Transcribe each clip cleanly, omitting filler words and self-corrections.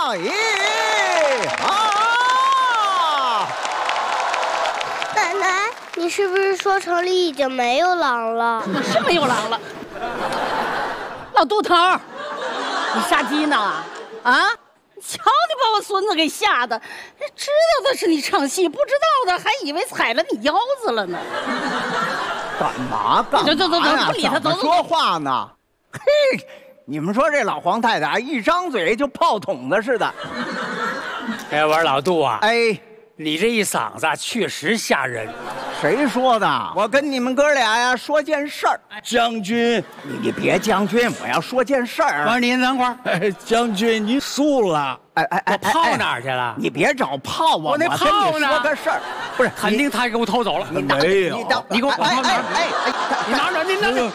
咦啊！ 奶奶，你是不是说城里已经没有狼了？ 是没有狼了。老杜头，你杀鸡呢？啊！瞧你把我孙子给吓的，知道的是你唱戏，不知道的还以为踩了你腰子了呢。 干嘛干嘛呀？ 走，不理他， 怎么说话呢？嘿，你们说这老黄太太一张嘴就炮筒子似的。 哎，我说老杜啊， 哎， 你这一嗓子确实吓人。 谁说的？我跟你们哥俩呀说件事儿。 将军， 你别将军，我要说件事儿。 我说您等会儿， 将军您输了。 我炮哪儿去了？ 你别找炮啊！ 我那炮呢？ 我跟你说个事儿，不是， 肯定他给我偷走了。 没有， 你给我哎， 你拿着，您拿着。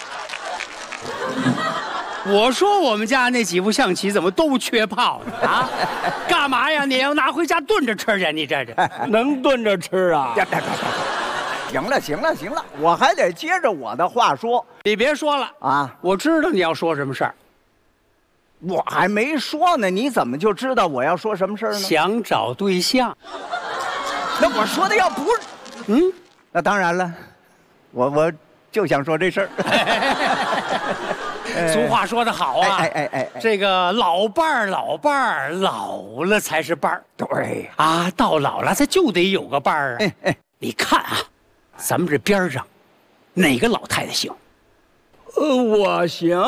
我说我们家那几副象棋怎么都缺炮呢？啊，干嘛呀？你要拿回家炖着吃去？你这能炖着吃啊？ 行了，我还得接着我的话说。 你别说了啊！ 我知道你要说什么事儿， 我还没说呢，你怎么就知道我要说什么事儿呢？ 想找对象。 那我说的要不是，那当然了，我就想说这事儿。 俗话说得好啊，这个老伴儿老了才是伴儿。 对啊，到老了他就得有个伴儿啊。你看啊，咱们这边上哪个老太太行？ 我行。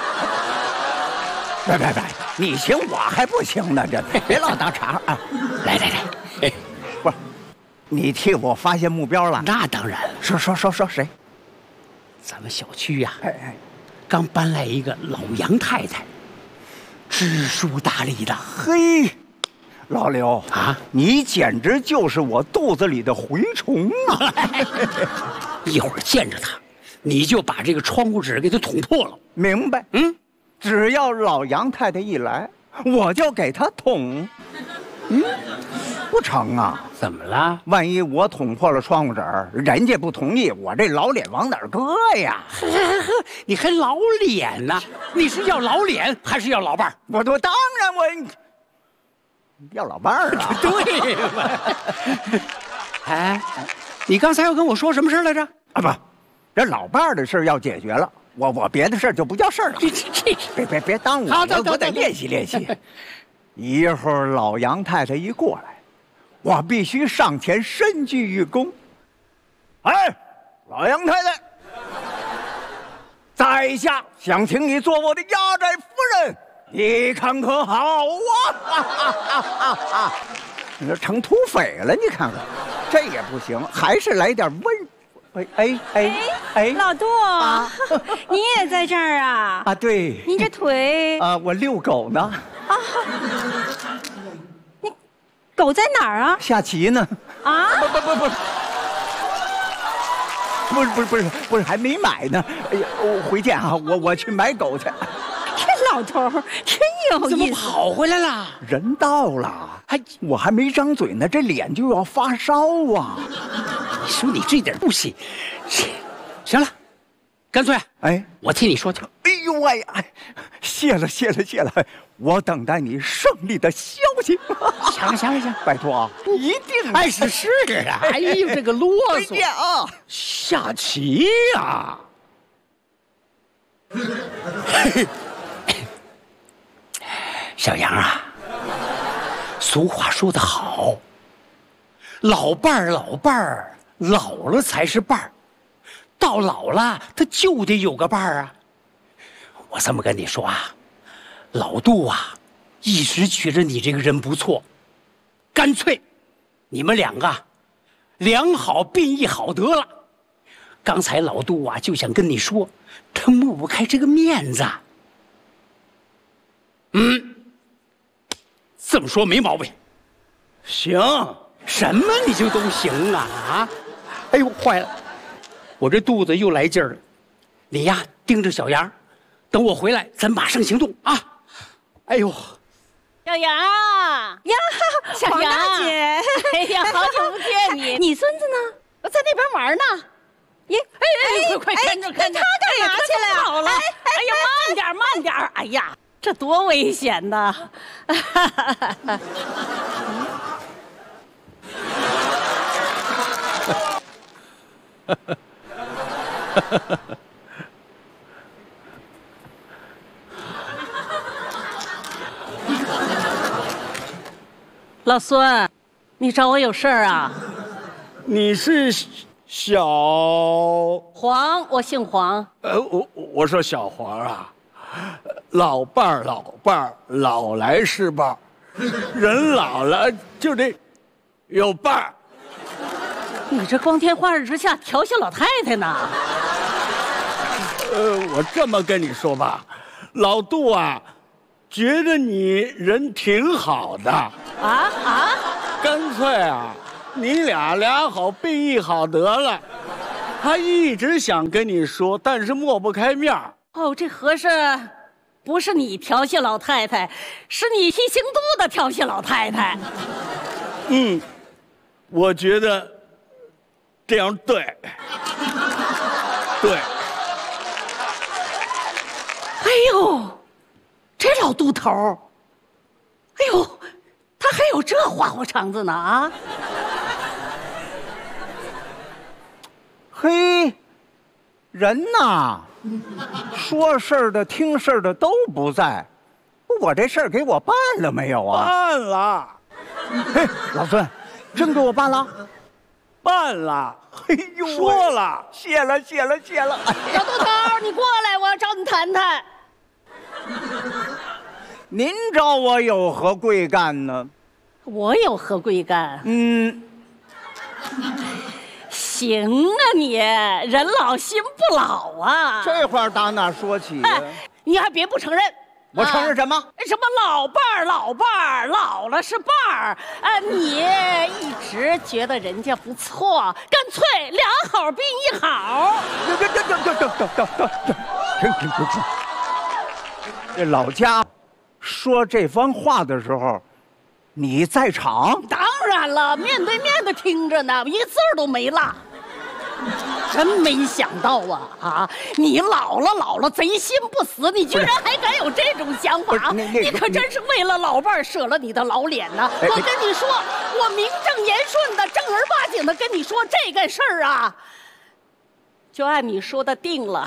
别，你行我还不行呢，这别老当茬啊！ 来， 不是，你替我发现目标了？ 那当然了。 说谁？ 咱们小区呀，刚搬来一个老杨太太，知书达理的。 嘿，老刘啊，你简直就是我肚子里的蛔虫啊！ 一会儿见着他，你就把这个窗户纸给他捅破了。 明白？只要老杨太太一来，我就给她捅。不成啊？ 怎么了？ 万一我捅破了窗户纸儿，人家不同意，我这老脸往哪儿搁呀？ 你还老脸呢？你是要老脸还是要老伴儿？ 我当然我要老伴儿啊！ 对嘛？哎，你刚才要跟我说什么事来着？ 啊不，这老伴儿的事要解决了，我别的事就不叫事儿了。别耽误我得练习练习。一会儿老杨太太一过来，我必须上前深鞠一躬。哎，老杨太太，在下想请你做我的压寨夫人，你看可好啊？你这成土匪了，你看看，这也不行，还是来点温。 老杜，你也在这儿啊？ 啊，对。 您这腿啊，我遛狗呢。啊， 你狗在哪儿啊？ 下棋呢。啊？不是，还没买呢。哎呀，我回见啊，我去买狗去。 这老头真有意思。 怎么跑回来了？ 人到了，我还没张嘴呢，这脸就要发烧啊！ 你说你这点不行，行了，干脆我替你说去。 哎呦喂，谢了，我等待你胜利的消息。 行， 拜托啊，一定是啊！哎呦，这个啰嗦啊！ 下棋呀！小杨啊，俗话说得好，老伴儿老了才是伴儿，到老了他就得有个伴儿啊。我这么跟你说啊，老杜啊，一直觉着你这个人不错，干脆你们两个良好并一好得了。刚才老杜啊就想跟你说，他抹不开这个面子。这么说没毛病。 行， 什么你就都行啊啊！哎呦，坏了，我这肚子又来劲儿了。你呀，盯着小杨，等我回来，咱马上行动啊！哎呦， 小杨呀， 黄大姐， 哎呀，好久不见你。 你孙子呢？ 我在那边玩呢。 耶， 快看着， 他干嘛去了？ 好了，哎呀，慢点。哎呀， 这多危险呐！老孙，你找我有事儿啊？ 你是小黄，我姓黄。 我说小黄啊，老伴儿老来是伴儿，人老了就得有伴儿。 你这光天化日之下调戏老太太呢？ 我这么跟你说吧，老杜啊，觉得你人挺好的。干脆啊，你俩好病一好得了。他一直想跟你说，但是抹不开面儿。 哦，这合适不是你调戏老太太，是你提刑度的调戏老太太。 我觉得这样对。对。 哎呦，这老杜头，哎呦，他还有这花花肠子呢啊！ 嘿，人呐，说事儿的、听事儿的都不在，我这事儿给我办了没有啊？ 办了。 嘿，老孙，真给我办了？ 办了。 哎呦， 说了， 谢了。 老杜头，你过来，我要找你谈谈。 您找我有何贵干呢？ 我有何贵干？行啊你，人老心不老啊。 这话打哪说起呀？ 你还别不承认。 我承认什么？ 什么老伴儿，老了是伴儿啊！你一直觉得人家不错，干脆俩好并一好。 停！这老家说这番话的时候，你在场？ 当然了，面对面的听着呢，一个字儿都没落。真没想到啊！你老了，贼心不死，你居然还敢有这种想法！你可真是为了老伴儿舍了你的老脸呐！我跟你说，我名正言顺的、正儿八经的跟你说这个事儿啊，就按你说的定了。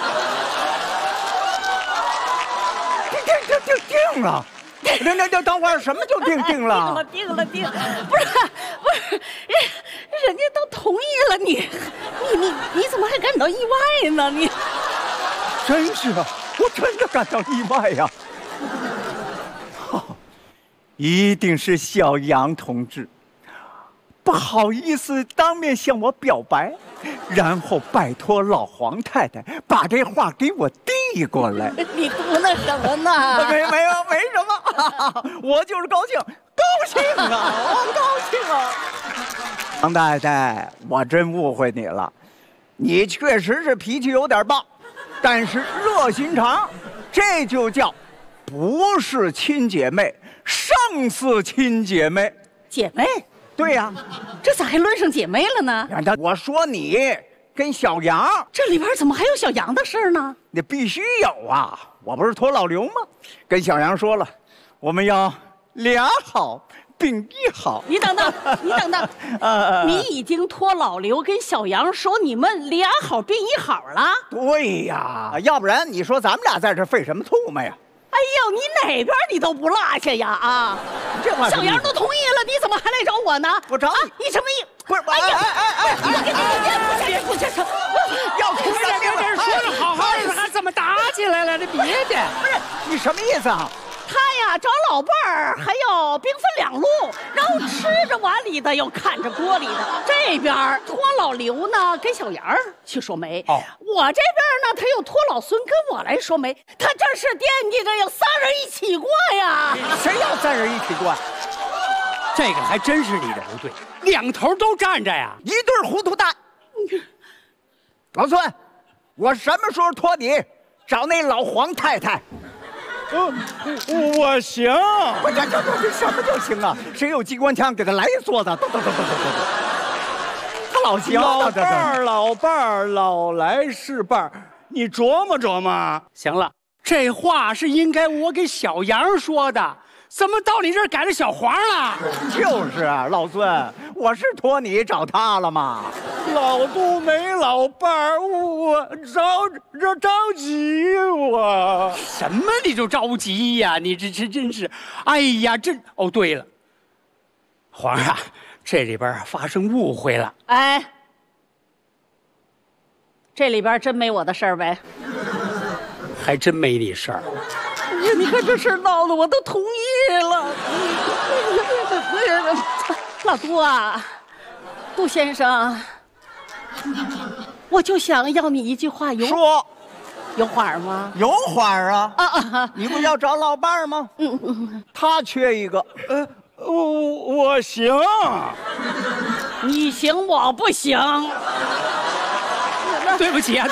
定了。等会儿，什么就定了？ 定了，不是，人家都同意了，你怎么还感到意外呢？你真是啊，我真的感到意外呀！一定是小杨同志不好意思当面向我表白，然后拜托老黄太太把这话给我递过来。 你图那什么呢？ 没什么，我就是高兴啊，我高兴啊！黄太太，我真误会你了，你确实是脾气有点暴，但是热心肠，这就叫不是亲姐妹，胜似亲姐妹。 姐妹？ 对呀， 这咋还论上姐妹了呢？ 我说你跟小杨， 这里边怎么还有小杨的事呢？ 你必须有啊！我不是托老刘吗？跟小杨说了，我们要俩好并一好。 你等等，你已经托老刘跟小杨说你们俩好并一好了？ 对呀，要不然你说咱们俩在这费什么唾沫呀？ 哎呦，你哪边你都不落下呀啊！ 这话小杨都同意了，你怎么还来找我呢？ 我找你什么意？ 不是， 哎呀，不是， 要出人命了！ 说的好好的，还怎么打起来了？这别的， 不是你什么意思啊？ 他呀找老伴儿还要兵分两路，然后吃着碗里的又看着锅里的。这边托老刘呢跟小杨去说媒，我这边呢他又托老孙跟我来说媒。他这是惦记着要仨人一起过呀。 谁要3人一起过？ 这个还真是你的不对，两头都站着呀， 一对糊涂蛋。老孙，我什么时候托你找那老黄太太？ 我行。 这什么就行啊？谁有机关枪给他来一梭子？他老行。 老伴儿，老来是伴儿，你琢磨琢磨。 行了， 这话是应该我给小杨说的，怎么到你这儿改成小黄了？ 就是啊，老孙，我是托你找他了吗？ 老杜没老伴儿，我着急我。 什么你就着急呀？你这真是，哎呀，哦，对了，皇上，这里边发生误会了。 哎，这里边真没我的事儿呗？ 还真没你事儿。 你看这事闹的我都同意了。老杜啊，杜先生，我就想要你一句话， 说， 有话吗？ 有话啊！你不要找老伴儿吗？他缺一个。 我行。 你行，我不行。 对不起啊。